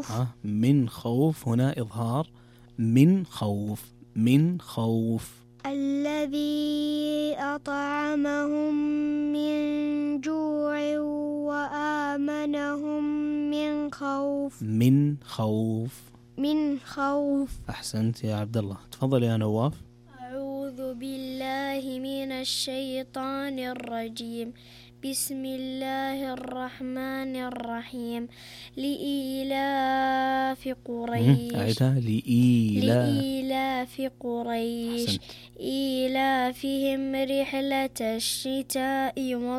من خوف، هنا إظهار من خوف، من خوف. الذي أطعمهم من جوع وآمنهم من خوف. من خوف. من خوف. أحسنت يا عبد الله. تفضل يا نواف. أعوذ بالله من الشيطان الرجيم. بسم الله الرحمن الرحيم. لإيلاف قريش. أعيدها. لإيلاف قريش. أحسنت. إيلافهم رحلة الشتاء